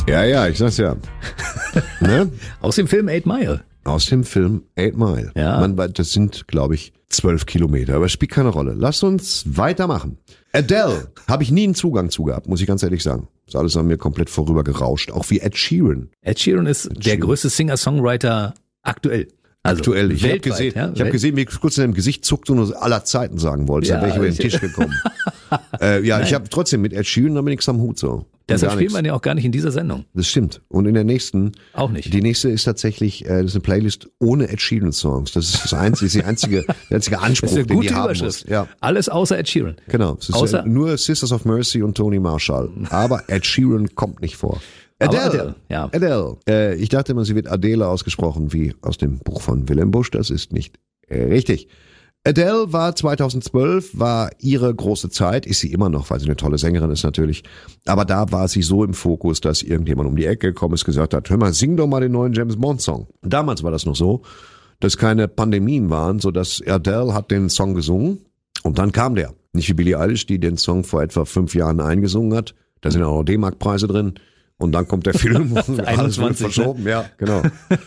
Ja, ich sag's ja. Ne? Aus dem Film 8 Mile. Aus dem Film 8 Mile. Ja. Das sind, glaube ich, 12 Kilometer, aber es spielt keine Rolle. Lass uns weitermachen. Adele habe ich nie einen Zugang zu gehabt, muss ich ganz ehrlich sagen. Ist alles an mir komplett vorübergerauscht, auch wie Ed Sheeran. Ed Sheeran ist der größte Singer-Songwriter aktuell. Also Aktuell. Ich habe weltweit, gesehen, wie kurz in deinem Gesicht zuckt und nur aller Zeiten sagen wolltest. Dann wäre ich über den Tisch gekommen. Ich habe trotzdem mit Ed Sheeran aber nichts am Hut so. Deshalb spielt man ja auch gar nicht in dieser Sendung. Das stimmt. Und in der nächsten. Auch nicht. Die nächste ist tatsächlich, das ist eine Playlist ohne Ed Sheeran Songs. Das ist der einzige Anspruch, den die haben muss. Ja. Alles außer Ed Sheeran. Genau. Es ist nur Sisters of Mercy und Tony Marshall. Aber Ed Sheeran kommt nicht vor. Adele. Adele. Ich dachte immer, sie wird Adele ausgesprochen, wie aus dem Buch von Willem Busch. Das ist nicht richtig. Adele war 2012, war ihre große Zeit, ist sie immer noch, weil sie eine tolle Sängerin ist natürlich. Aber da war sie so im Fokus, dass irgendjemand um die Ecke gekommen ist, gesagt hat, hör mal, sing doch mal den neuen James Bond Song. Damals war das noch so, dass keine Pandemien waren, sodass Adele hat den Song gesungen und dann kam der. Nicht wie Billie Eilish, die den Song vor etwa 5 Jahren eingesungen hat. Da sind auch D-Mark-Preise drin. Und dann kommt der Film. Alles wurde verschoben. Ne? Ja, genau.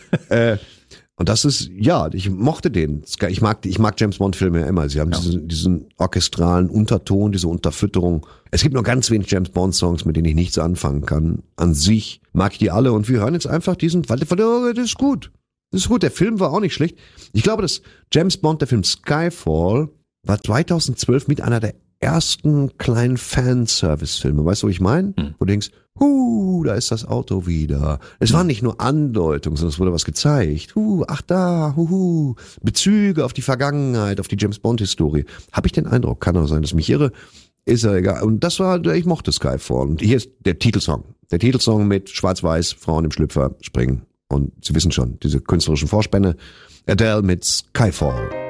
Und das ist, ich mochte den. Ich mag James Bond Filme ja immer. Sie haben diesen orchestralen Unterton, diese Unterfütterung. Es gibt nur ganz wenig James Bond Songs, mit denen ich nichts anfangen kann. An sich mag ich die alle und wir hören jetzt einfach diesen, weil das ist gut. Das ist gut. Der Film war auch nicht schlecht. Ich glaube, dass James Bond, der Film Skyfall, war 2012 mit einer der ersten kleinen Fanservice-Filme. Weißt du, was ich meine? Wo du denkst, da ist das Auto wieder. Es war nicht nur Andeutung, sondern es wurde was gezeigt. Bezüge auf die Vergangenheit, auf die James-Bond-Historie. Habe ich den Eindruck, kann auch sein, dass mich irre, ist ja egal. Und das war, ich mochte Skyfall. Und hier ist der Titelsong. Der Titelsong mit Schwarz-Weiß, Frauen im Schlüpfer springen. Und Sie wissen schon, diese künstlerischen Vorspänne. Adele mit Skyfall.